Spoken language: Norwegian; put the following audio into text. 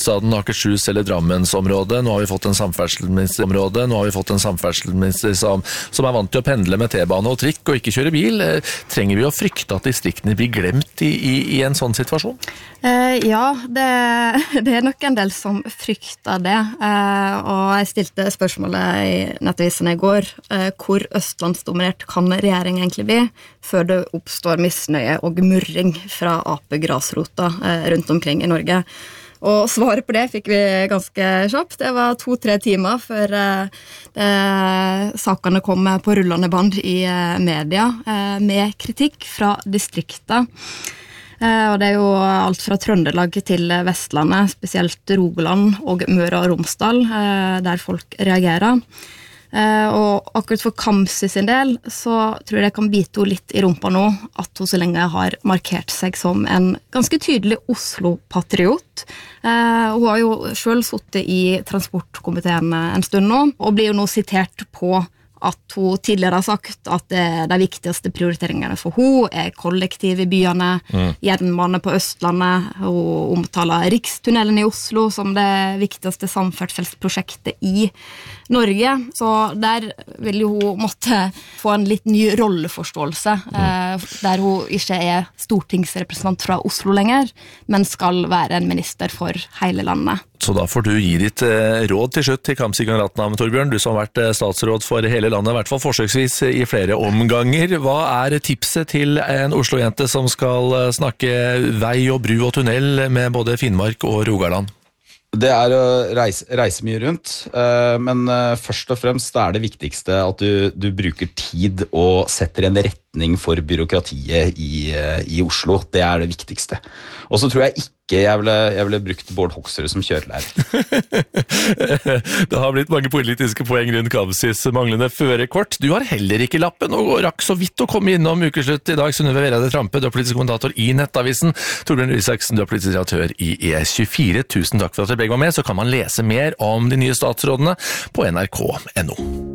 Staden Akershus eller Drammensområdet. Nå har vi fått en samferdselsminister som vant til å pendle med T-bane og trikk og ikke kjøre bil. Trenger vi å frykte at distriktene blir glemt i en sånn situasjon? Ja, det nok en del som frykter det. Og jeg stilte spørsmålet i Nettavisen i går. Hvor østlandsdominert kan regjeringen egentlig bli før det oppstår misnøye og murring fra AP-grasrota rundt omkring i Norge? Og svaret på det fikk vi ganske kjapt. Det var 2-3 timer før sakene kom på rullende band i media med kritikk fra distriktet. Og det jo alt fra Trøndelag til Vestlandet, spesielt Rogaland og Møre og Romsdal, der folk reagerer. Og akkurat for Kamzy sin del så tror jeg det kan bite henne litt i rumpa nå at hun så lenge har markert seg som en ganske tydelig Oslo-patriot. Hun har jo selv suttet i transportkomiteen en stund nå og blir jo nå sitert på at hun tidligere har sagt at de viktigste prioriteringene for hun kollektiv i byene, jernbane på Østlandet, hun omtaler Rikstunnelen i Oslo som det viktigste samferdselsprosjektet i Norge, så der vil jo hun måtte få en litt ny rolleforståelse, der hun ikke stortingsrepresentant fra Oslo lenger, men skal være en minister for hele landet. Så da får du gi ditt råd til slutt til Kamzy Gunaratnam, Torbjørn, du som har vært statsråd for hele landet, i hvert fall forsøksvis i flere omganger. Hva tipset til en Oslo-jente som skal snakke vei og bru og tunnel med både Finnmark og Rogaland? Det å reise mye rundt, men først og fremst det viktigste at du bruker tid og setter en retning for byråkratiet i Oslo. Det det viktigste. Og så tror jeg ikke jeg ville brukt Bård Hoksrud som kjørelærer. Det har blitt mange politiske poeng rundt Kamzys manglende førerkort. Du har heller ikke lappen og rakk så vidt å komme innom ukeslutt i dag. Synnøve Vereide Trampe, du er politisk kommentator i Nettavisen. Torbjørn Røe Isaksen, du er politisk redaktør i E24. Tusen takk for at dere begge var med. Så kan man lese mer om de nye statsrådene på nrk.no.